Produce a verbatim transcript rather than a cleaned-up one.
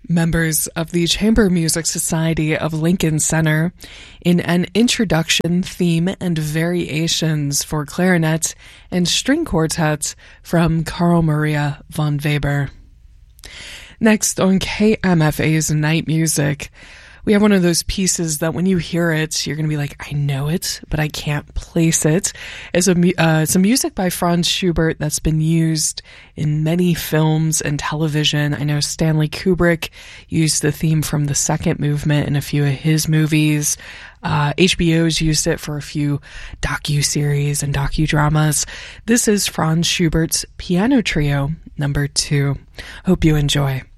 Members of the Chamber Music Society of Lincoln Center in an introduction, theme, and variations for clarinet and string quartet from Carl Maria von Weber. Next on K M F A's Night Music, we have one of those pieces that when you hear it, you're going to be like, I know it, but I can't place it. It's a, uh, it's a music by Franz Schubert that's been used in many films and television. I know Stanley Kubrick used the theme from the second movement in a few of his movies. Uh, H B O's used it for a few docu-series and docudramas. This is Franz Schubert's Piano Trio, number two. Hope you enjoy.